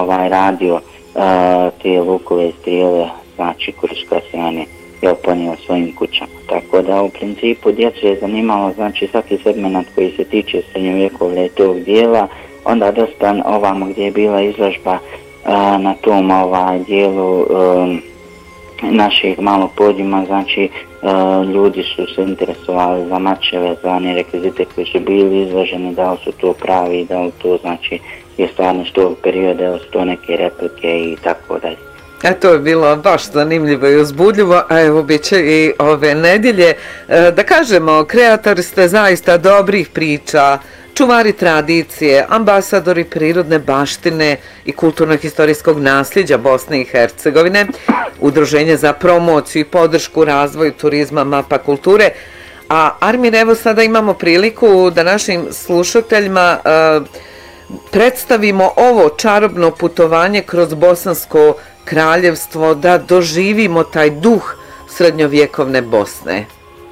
radio te lukove i strijele, znači koje su kasnije ponio svojim kućama. Tako da u principu djecu je zanimalo znači svaki segment koji se tiče srednjovjekovlja tog dijela, onda dosta ovamo gdje je bila izložba na tom dijelu naših malog podijuma, znači ljudi su se interesovali za mačeve, za one rekvizite koji su bili izloženi, da li su to pravi, da li to znači je stvarno s tog perioda, da li su to neke replike i tako dalje. To je bilo baš zanimljivo i uzbudljivo, a evo bit će i ove nedjelje. Da kažemo, kreatori ste zaista dobrih priča, čuvari tradicije, ambasadori prirodne baštine i kulturno-historijskog nasljeđa Bosne i Hercegovine, Udruženje za promociju i podršku razvoju turizma Mapa kulture. A Armin, evo sada imamo priliku da našim slušateljima predstavimo ovo čarobno putovanje kroz Bosansko kraljevstvo, da doživimo taj duh srednjovjekovne Bosne.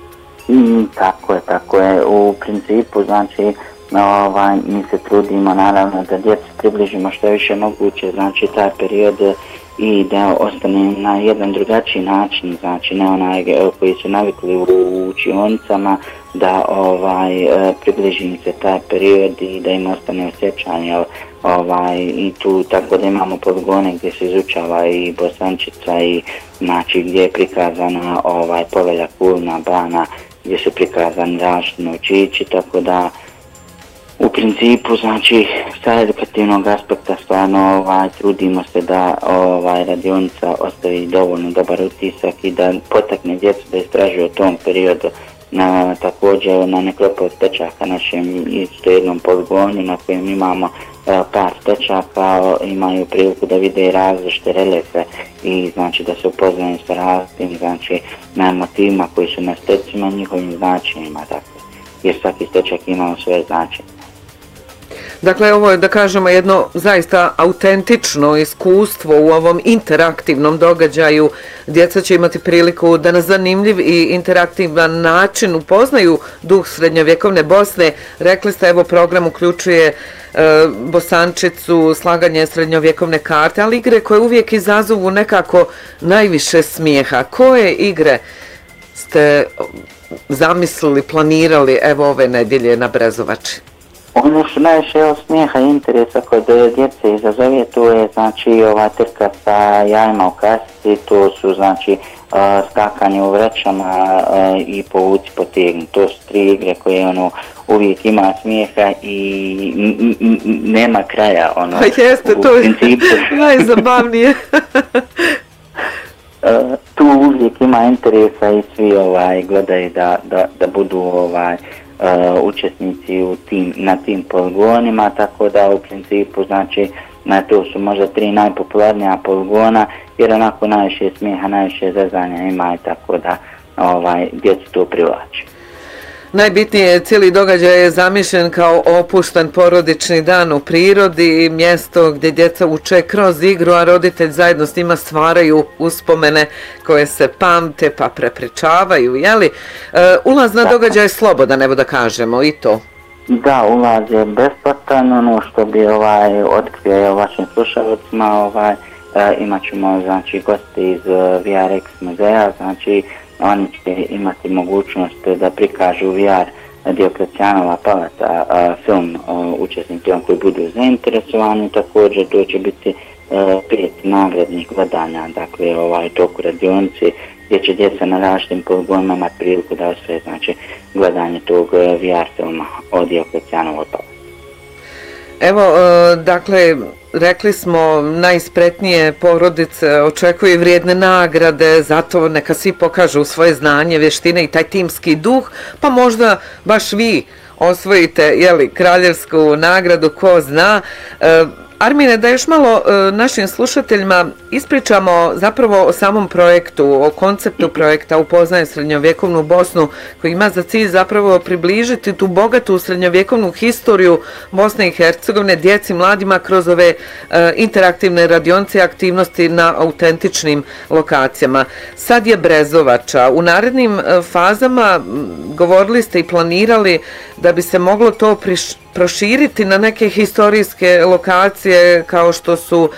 Tako je. U principu, znači, mi se trudimo naravno da djecu približimo što je više moguće, znači taj period i da ostane na jedan drugačiji način, znači ne onaj koji su navikli u učionicama, da približim se taj period i da im ostane osjećanje i tu tako da imamo poligone gdje se izučava i Bosančica i znači gdje je prikazana Povelja Kulna Bana, gdje su prikazani različiti novčići, tako da u principu, znači, sa edukativnog aspekta stvarno trudimo se da radionica ostavi dovoljno dobar utisak i da potakne djecu da istražuju o tom periodu. Također na nekropolit stečaka našem isto jednom poligonu na kojem imamo par stečaka, imaju priliku da vide različite reljefe i znači da se upoznaju sa različitim znači motivima koji su na stecima, njihovim značenjima, dakle, jer svaki stečak ima svoje značenje. Dakle, ovo je, da kažemo, jedno zaista autentično iskustvo u ovom interaktivnom događaju. Djeca će imati priliku da na zanimljiv i interaktivan način upoznaju duh srednjovjekovne Bosne. Rekli ste, evo, program uključuje Bosančicu, slaganje srednjovjekovne karte, ali igre koje uvijek izazovu nekako najviše smijeha. Koje igre ste zamislili, planirali, evo, ove nedjelje na Brezovači? Ono što najviše smijeha i interesa kod djece izazove, to je znači trka sa jajima u kasici, to su znači skakanje u vrećama i povuci potegni. To su 3 igre koje uvijek ima smijeha i nema kraja. Jeste, to je najzabavnije. Tu uvijek ima interesa i svi gledaju da budu učesnici na tim poligonima, tako da u principu znači to su možda 3 najpopularnija poligona, jer onako najviše smijeha, najviše zezanja ima i tako da djecu to privlači. Najbitnije, cijeli događaj je zamišljen kao opušten porodični dan u prirodi, mjesto gdje djeca uče kroz igru, a roditelj zajedno s njima stvaraju uspomene koje se pamte pa prepričavaju, jeli? Ulaz na događaj je slobodan, evo da kažemo, i to. Da, ulaz je besplatan, ono što bi otkrio vašim slušalcima, imat ćemo znači goste iz VRX muzeja, znači oni će imati mogućnost da prikažu VR Dioklecijanova palata film učesnicima koji budu zainteresovani. Također to će biti 5 nagradnih gledanja, dakle toku radionice gdje će djeca na različitim poligonima imati priliku da osvoje znači gledanje tog VR filma o Dioklecijanovoj palati. Evo, dakle, rekli smo, najspretnije porodice očekuju vrijedne nagrade, zato neka svi pokažu svoje znanje, vještine i taj timski duh, pa možda baš vi osvojite kraljevsku nagradu, ko zna. Armine, da još malo našim slušateljima ispričamo zapravo o samom projektu, o konceptu projekta Upoznaje srednjovjekovnu Bosnu, koji ima za cilj zapravo približiti tu bogatu srednjovjekovnu historiju Bosne i Hercegovine djeci, mladima kroz ove interaktivne radionice i aktivnosti na autentičnim lokacijama. Sad je Brezovača. U narednim fazama govorili ste i planirali da bi se moglo to proširiti na neke historijske lokacije kao što su